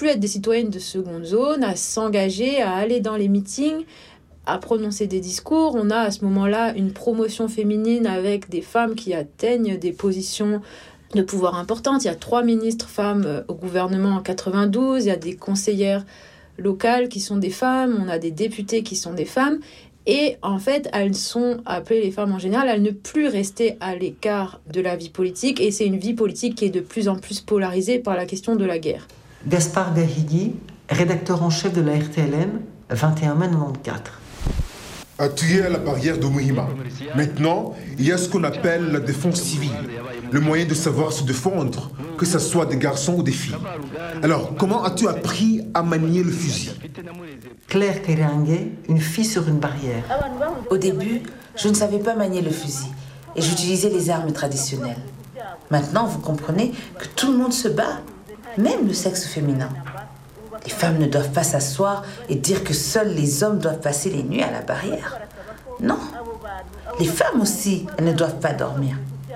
plus être des citoyennes de seconde zone, à s'engager, à aller dans les meetings, à prononcer des discours. On a à ce moment-là une promotion féminine avec des femmes qui atteignent des positions de pouvoir importantes. Il y a 3 ministres femmes au gouvernement en 92, il y a des conseillères locales qui sont des femmes, on a des députés qui sont des femmes. Et en fait, elles sont appelées, les femmes en général, à ne plus rester à l'écart de la vie politique. Et c'est une vie politique qui est de plus en plus polarisée par la question de la guerre. Gaspard Gahigui, rédacteur en chef de la RTLM, 21 mai 94. Attiré à la barrière de Muhima. Maintenant, il y a ce qu'on appelle la défense civile, le moyen de savoir se défendre, que ce soit des garçons ou des filles. Alors, comment as-tu appris à manier le fusil? Claire Kerangue, une fille sur une barrière. Au début, je ne savais pas manier le fusil et j'utilisais les armes traditionnelles. Maintenant, vous comprenez que tout le monde se bat, même le sexe féminin. Les femmes ne doivent pas s'asseoir et dire que seuls les hommes doivent passer les nuits à la barrière. Non, les femmes aussi, elles ne doivent pas dormir.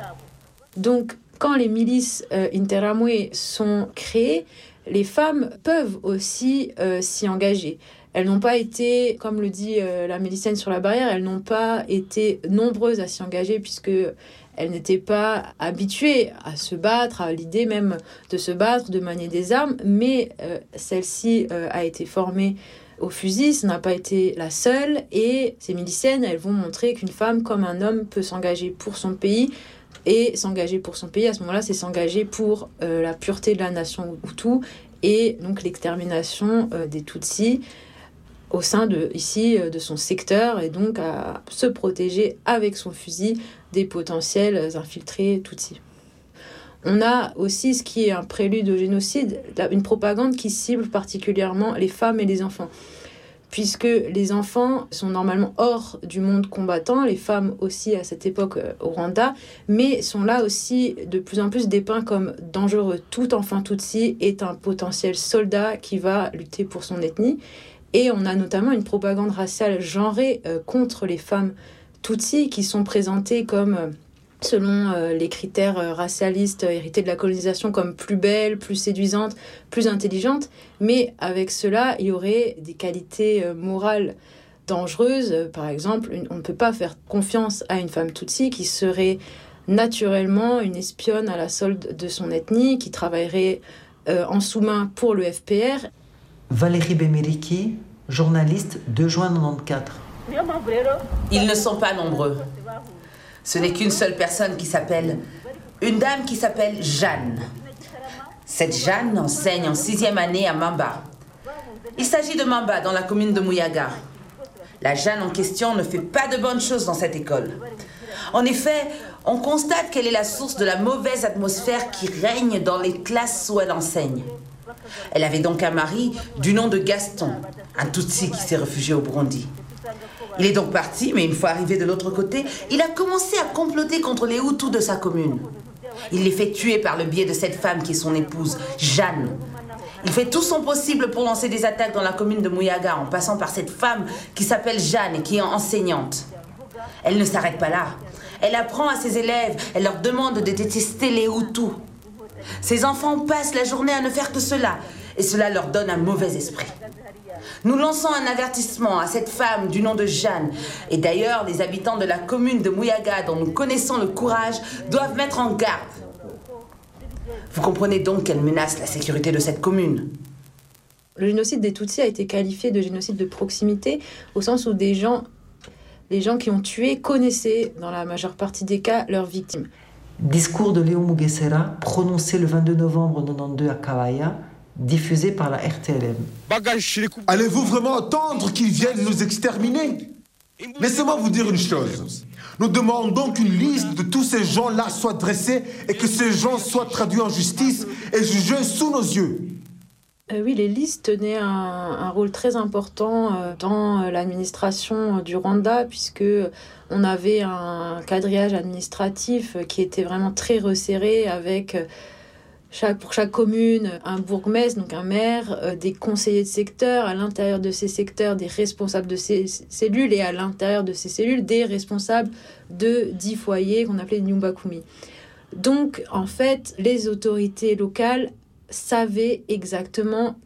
Donc, quand les milices Interamwe sont créées, les femmes peuvent aussi s'y engager. Elles n'ont pas été, comme le dit la milicienne sur la barrière, elles n'ont pas été nombreuses à s'y engager puisque elles n'étaient pas habituées à se battre, à l'idée même de se battre, de manier des armes, mais celle-ci a été formée au fusil, ce n'a pas été la seule, et ces miliciennes, elles vont montrer qu'une femme comme un homme peut s'engager pour son pays, et s'engager pour son pays, à ce moment-là, c'est s'engager pour la pureté de la nation Hutu, et donc l'extermination des Tutsis, au sein de son secteur, et donc à se protéger avec son fusil des potentiels infiltrés Tutsis. On a aussi ce qui est un prélude au génocide, une propagande qui cible particulièrement les femmes et les enfants. Puisque les enfants sont normalement hors du monde combattant, les femmes aussi à cette époque au Rwanda, mais sont là aussi de plus en plus dépeints comme dangereux. Tout enfant Tutsi est un potentiel soldat qui va lutter pour son ethnie. Et on a notamment une propagande raciale genrée contre les femmes Tutsis qui sont présentées comme, selon les critères racialistes hérités de la colonisation, comme plus belles, plus séduisantes, plus intelligentes. Mais avec cela, il y aurait des qualités morales dangereuses. Par exemple, on ne peut pas faire confiance à une femme Tutsi qui serait naturellement une espionne à la solde de son ethnie, qui travaillerait en sous-main pour le FPR. Valérie Bemeriki, journaliste, 2 juin 94. Ils ne sont pas nombreux. Ce n'est qu'une seule personne qui s'appelle... Une dame qui s'appelle Jeanne. Cette Jeanne enseigne en 6e année à Mamba. Il s'agit de Mamba, dans la commune de Muyaga. La Jeanne en question ne fait pas de bonnes choses dans cette école. En effet, on constate qu'elle est la source de la mauvaise atmosphère qui règne dans les classes où elle enseigne. Elle avait donc un mari du nom de Gaston, un Tutsi qui s'est réfugié au Burundi. Il est donc parti, mais une fois arrivé de l'autre côté, il a commencé à comploter contre les Hutus de sa commune. Il les fait tuer par le biais de cette femme qui est son épouse, Jeanne. Il fait tout son possible pour lancer des attaques dans la commune de Muyaga en passant par cette femme qui s'appelle Jeanne et qui est enseignante. Elle ne s'arrête pas là. Elle apprend à ses élèves, elle leur demande de détester les Hutus. Ces enfants passent la journée à ne faire que cela, et cela leur donne un mauvais esprit. Nous lançons un avertissement à cette femme du nom de Jeanne, et d'ailleurs les habitants de la commune de Muyaga, dont nous connaissons le courage, doivent mettre en garde. Vous comprenez donc qu'elle menace la sécurité de cette commune. Le génocide des Tutsis a été qualifié de génocide de proximité, au sens où les gens qui ont tué connaissaient, dans la majeure partie des cas, leurs victimes. Discours de Léon Mugesera, prononcé le 22 novembre 92 à Kawaya, diffusé par la RTLM. Allez-vous vraiment attendre qu'ils viennent nous exterminer? Laissez-moi vous dire une chose. Nous demandons qu'une liste de tous ces gens-là soit dressée et que ces gens soient traduits en justice et jugés sous nos yeux. Oui, les listes tenaient un rôle très important dans l'administration du Rwanda, puisque on avait un quadrillage administratif qui était vraiment très resserré, avec pour chaque commune un bourgmestre, donc un maire, des conseillers de secteur, à l'intérieur de ces secteurs des responsables de ces cellules, et à l'intérieur de ces cellules des responsables de 10 foyers qu'on appelait Nyumbakumi. Donc en fait, les autorités locales savaient exactement